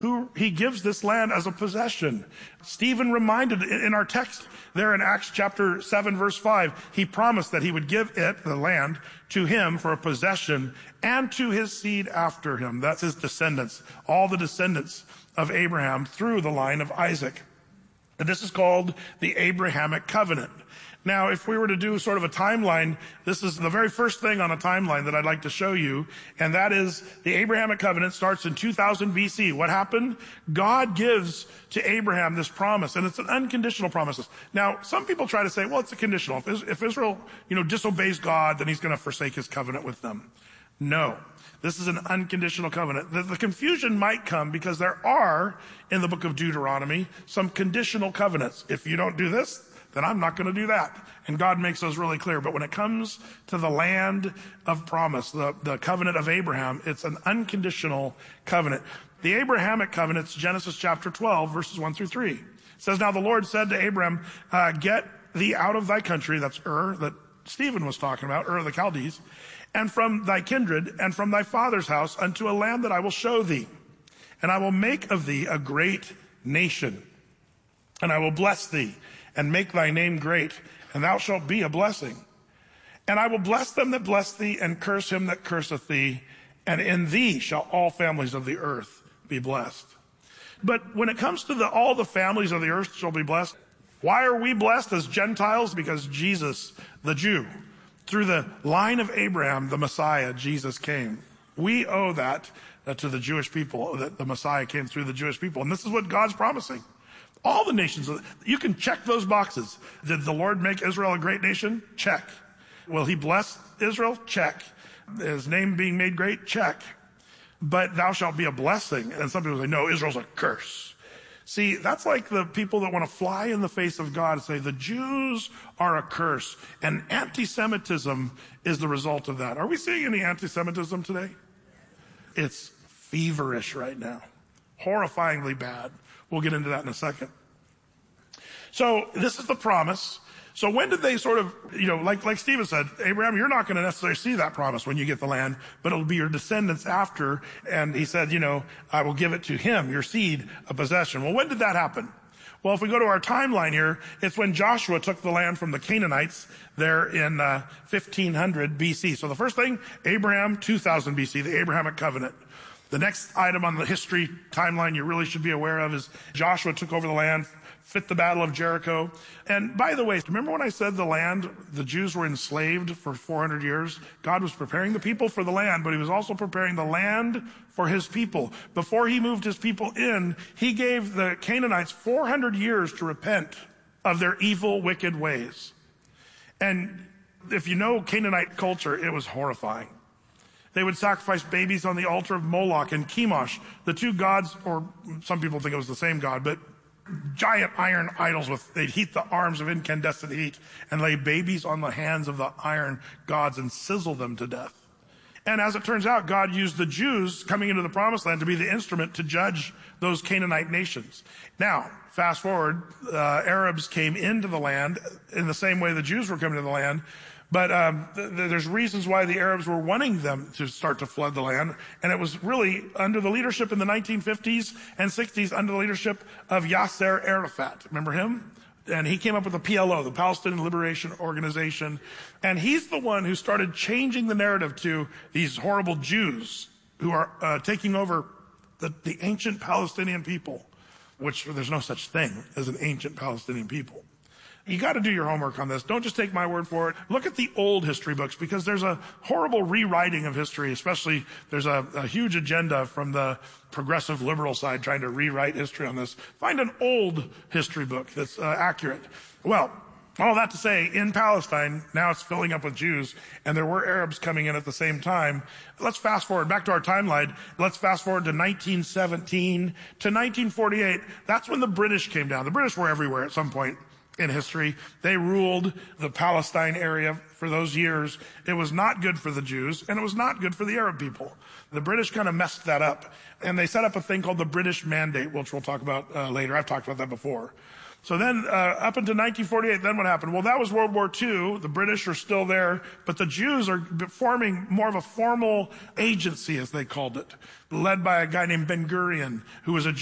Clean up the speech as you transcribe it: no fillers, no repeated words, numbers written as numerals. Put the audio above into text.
who he gives this land as a possession. Stephen reminded in our text there in Acts chapter 7 verse 5, he promised that he would give it, the land, to him for a possession and to his seed after him. That's his descendants, all the descendants of Abraham through the line of Isaac. And this is called the Abrahamic covenant. Now, if we were to do sort of a timeline, this is the very first thing on a timeline that I'd like to show you, and that is the Abrahamic covenant starts in 2000 BC. What happened? God gives to Abraham this promise, and it's an unconditional promise. Now, some people try to say, well, it's a conditional. If Israel, disobeys God, then he's going to forsake his covenant with them. No. This is an unconditional covenant. The confusion might come because there are, in the book of Deuteronomy, some conditional covenants. If you don't do this, then I'm not going to do that. And God makes those really clear. But when it comes to the land of promise, the covenant of Abraham, it's an unconditional covenant. The Abrahamic covenant's Genesis chapter 12, verses 1 through 3. It says, now the Lord said to Abraham, get thee out of thy country, that's Ur, that Stephen was talking about, Ur of the Chaldees, and from thy kindred and from thy father's house unto a land that I will show thee. And I will make of thee a great nation. And I will bless thee and make thy name great, and thou shalt be a blessing. And I will bless them that bless thee, and curse him that curseth thee, and in thee shall all families of the earth be blessed. But when it comes to all the families of the earth shall be blessed, why are we blessed as Gentiles? Because Jesus, the Jew, through the line of Abraham, the Messiah, Jesus came. We owe that to the Jewish people, that the Messiah came through the Jewish people. And this is what God's promising. All the nations, you can check those boxes. Did the Lord make Israel a great nation? Check. Will he bless Israel? Check. His name being made great? Check. But thou shalt be a blessing. And some people say, no, Israel's a curse. See, that's like the people that want to fly in the face of God and say, the Jews are a curse. And anti-Semitism is the result of that. Are we seeing any anti-Semitism today? It's feverish right now. Horrifyingly bad. We'll get into that in a second. So this is the promise. So when did they sort of, like Stephen said, Abraham, you're not going to necessarily see that promise when you get the land, but it'll be your descendants after. And he said, I will give it to him, your seed, a possession. Well, when did that happen? Well, if we go to our timeline here, it's when Joshua took the land from the Canaanites there in 1500 BC. So the first thing, Abraham, 2000 BC, the Abrahamic covenant. The next item on the history timeline you really should be aware of is Joshua took over the land, fit the battle of Jericho. And by the way, remember when I said the Jews were enslaved for 400 years? God was preparing the people for the land, but he was also preparing the land for his people. Before he moved his people in, he gave the Canaanites 400 years to repent of their evil, wicked ways. And if you know Canaanite culture, it was horrifying. They would sacrifice babies on the altar of Moloch and Chemosh, the two gods, or some people think it was the same god, but giant iron idols they'd heat the arms of incandescent heat and lay babies on the hands of the iron gods and sizzle them to death. And as it turns out, God used the Jews coming into the promised land to be the instrument to judge those Canaanite nations. Now, fast forward, Arabs came into the land in the same way the Jews were coming to the land. But there's reasons why the Arabs were wanting them to start to flood the land. And it was really under the leadership in the 1950s and 60s, under the leadership of Yasser Arafat. Remember him? And he came up with the PLO, the Palestinian Liberation Organization. And he's the one who started changing the narrative to these horrible Jews who are taking over the ancient Palestinian people, which there's no such thing as an ancient Palestinian people. You got to do your homework on this. Don't just take my word for it. Look at the old history books, because there's a horrible rewriting of history, especially there's a huge agenda from the progressive liberal side trying to rewrite history on this. Find an old history book that's accurate. Well, all that to say, in Palestine, now it's filling up with Jews, and there were Arabs coming in at the same time. Let's fast forward back to our timeline. Let's fast forward to 1917 to 1948. That's when the British came down. The British were everywhere at some point in history. They ruled the Palestine area for those years. It was not good for the Jews, and it was not good for the Arab people. The British kind of messed that up, and they set up a thing called the British Mandate, which we'll talk about later. I've talked about that before. So then, up until 1948, then what happened? Well, that was World War II. The British are still there, but the Jews are forming more of a formal agency, as they called it, led by a guy named Ben Gurion, who was a